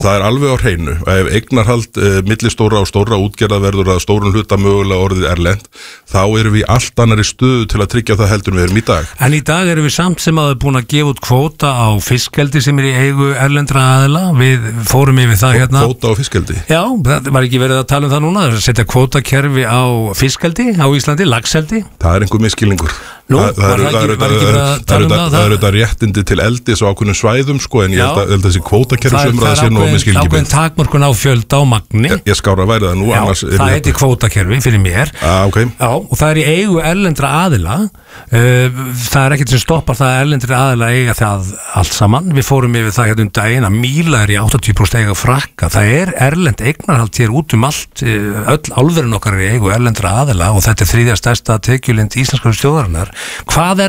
Það alveg á hreinu. Ef eignarhald millistóra og stóra útgerða verður að stórun hluta mögulega orðið erlend, þá erum við allt annari stöðu til að tryggja það heldur við erum í dag. En í dag erum við samt sem að búin að gefa út kvóta á fiskeldi sem í eigu erlendra aðila. Við fórum yfir það hérna. Kvóta á fiskeldi? Já, það var ekki verið að tala það núna. Það setja kvótakerfi á fiskeldi á Íslandi, laxeldi. Það einhver miskilningur. Nú, var ekki verið að tala það? Það eru þetta réttindi til eldis á ákveðnum svæðum, sko, en ég held að þessi kvótakerfisumræða sé nú miskilningi. Það er ákveðin takmörkun á fjölda á magni. Ég skára að væri það nú. Já, það heiti kvótakerfi fyrir mér. Okay. Já, og það er í eigu erlendra aðila. Það er ekkert sem stoppar það að erlendri aðila eiga það allt saman. Við fórum yfir það hérna daginn að Míla er í 80% eiga Frakka. Það er erlend eignarhald hér út allt. Öll álverin okkar er í eigu erlendra aðila og þetta er 3. stærsta tekjulind íslenskar þjóðarinnar. Hvað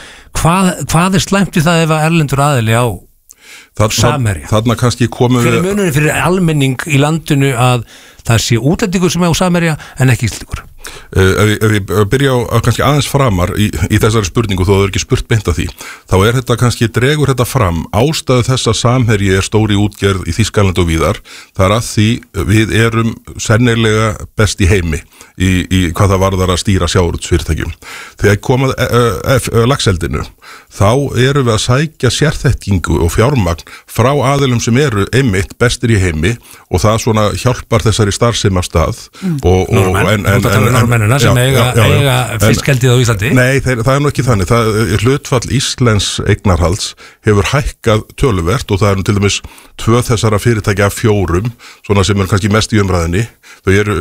er slæmt við það ef að erlendur aðili á Samherja? Þarna kannski komum við... Fyrir munurinn fyrir almenning í landinu að það sé útlendingur sem er á Samherja en ekki íslendingur. Ef við byrja á kannski aðeins framar í þessari spurningu, þó það ekki spurt beint að því, þá þetta kannski dregur þetta fram ástæðu þess að Samherji stóri útgerð í Þýskalandi og víðar. Það að því við erum sennilega best í heimi í hvað það varðar að stýra sjávarútvegsfyrirtækjum. Þegar komað laxeldinu, þá erum við að sækja sérþekkingu og fjármagn frá aðilum sem eru einmitt bestir í heimi og það svona hjálpar þessari starfsemi af stað Norðmennina sem eiga fiskeldið á Íslandi. Nei, það er nú ekki þannig. Hlutfall Íslensks eignarhalds hefur hækkað töluvert og það er til dæmis 2 þessara fyrirtækja af 4 svona sem kannski mest í umræðinni. Þau eru,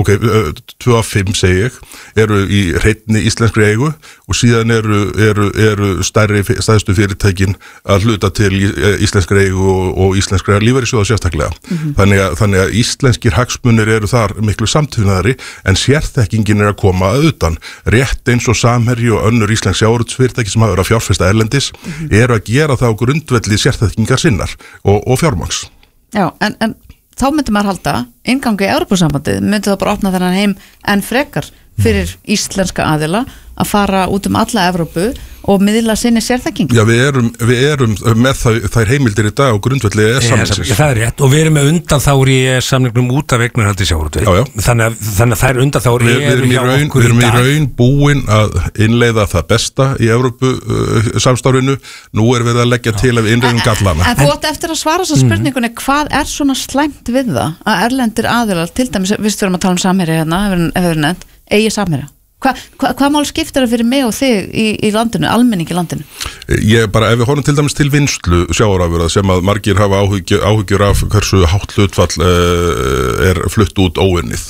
2 af 5 segi ég, eru í hreinni íslenskri eigu og síðan eru stærstu fyrirtækin að hluta til íslenskri eigu og íslenskri lífeyrissjóða sérstaklega. Þannig að íslenskir hagsmunir eru þar miklu samtvinnaðari en sérþekkingin að koma að utan. Rétt eins og Samherji og önnur íslensk sjávarútvegsfyrirtæki sem hafa verið að fjárfesta erlendis eru að gera það á grundvelli sérþekkingar sinnar og fjármagns. Já, en þá myndi maður halda inngangi í Evrópusambandið, myndi það bara opna þennan heim en frekar fyrir íslenska aðila að fara út alla Evrópu og miðla sinni sérþekkingu. Já, við erum með þær heimildir í dag og grundvelli EES-samningsins. Það er rétt og við erum með undanþágur í EES-samningnum út af eignarhaldi sjávarútvegs. Þannig að þær undanþágur eru hjá okkur í dag. Við erum í raun búin að innleiða það besta í Evrópu samstarfinu. Nú er við að leggja til að við innleiðum gallana. En þú átt eftir að svara svo spurningunni, hvað er svona slæmt við það að erlendir aðilar, til dæmis, við erum að tala Samherja hérna, hefur nefnt, eigi Samherja? Hvað mál skiptir það fyrir mig og þig í landinu, almenning í landinu? Ef við horfum til dæmis til vinnslu sjávarafurða sem að margir hafa áhyggjur af hversu hátt hlutfall er flutt út óunnið.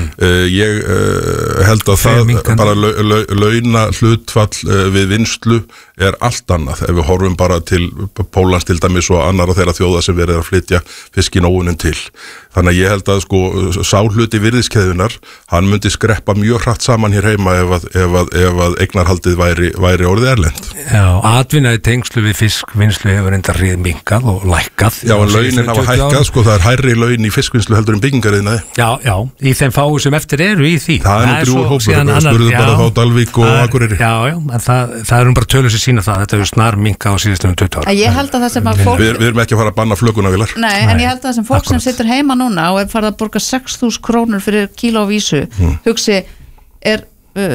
Ég held að það bara launa hlutfall við vinnslu er allt annað. Ef við horfum bara til Póllands til dæmis og annara þeirra þjóða sem verið að flytja fiskin óunninn til. Þannig að ég held að sá hluti virðiskeðjunar, hann myndi skreppa mjög hratt saman hér heima ef að eignarhaldið væri orðið erlend. Já, atvinna í tengslu við fiskvinnslu hefur enda minkað og lækkað. Já, en launin hafa hækkað, það er hærri laun í fiskvinnslu heldur en byggingariðnaði. Já, í þeim fáu sem eftir eru í því. Það er drúgur hópur, við spurðum bara þá Dalvík og Akureyri. Já, en það er bara tölur sem sína það, þetta hefur snar minkað á síðustum 20 ára. Ég held að það sem að fólk... Við erum ekki að fara að banna flökunarvélar. Nei, en ég held að það sem fólk sem situr heima núna og er farið að borga 6.000 krónur fyrir kíló af ýsu, hugsi, er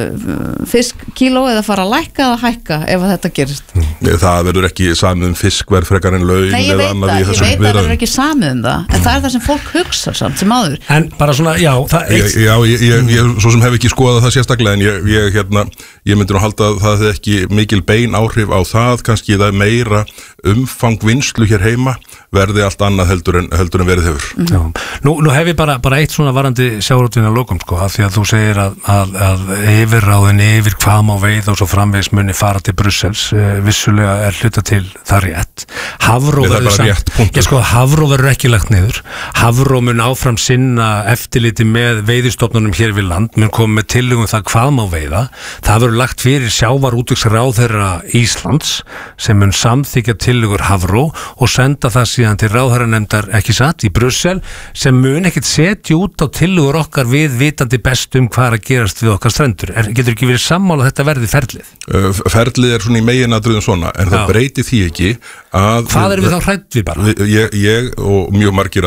fiskkíló eða fara að lækka eða hækka ef þetta gerist? Það verður ekki samið fiskverð frekar en laun eða annað í þessum viðræðum. Ég veit að það verður ekki samið það, en það er það sem fólk hugsa samt sem áður. En bara svona, já, ég svo sem hef ekki skoðað það sérstaklega, en ég myndi nú halda að það hefði ekki mikil bein áhrif á það, kannski það er meira umfang vinnslu hér heima verði allt annað heldur en verið hefur. Nú hef ég bara eitt svona varandi sjávarútveginn að lokum, af því að þú segir að yfirráðin yfir hvað má veiða og svo framvegis muni fara til Brussels, vissulega er hluta til það rétt. Hafró verður ekki lagt niður. Hafró mun áfram sinna eftirliti með veiðistofnunum hér við land, mun koma með tillögum það hvað má veiða. Það verður lagt fyrir sjávarútvegsráðherra Íslands sem mun samþykkja tillögur Hafró og senda það síðan til ráðherranefndar ekki satt í Brussel sem mun ekkit setja út á tillögur okkar við vitandi best hvað að gerast við okkar strendur. Getur ekki verið sammála að þetta verði ferlið? Ferlið svona í meginatriðum svona, en það breyti því ekki að... Hvað erum við þá hrædd við bara? Ég og mjög margir